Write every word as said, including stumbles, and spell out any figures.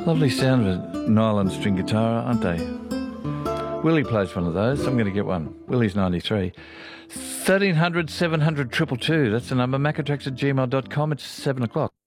Lovely sound of a nylon string guitar, aren't they? Willie plays one of those. I'm going to get one. Willie's ninety-three. thirteen hundred, seven hundred, two two two. That's the number. Macatrax at gmail dot com. It's seven o'clock.